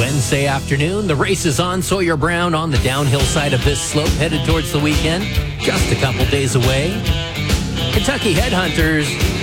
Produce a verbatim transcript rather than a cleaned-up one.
Wednesday afternoon. The race is on. Sawyer Brown on the downhill side of this slope, headed towards the weekend. Just a couple days away. Kentucky Headhunters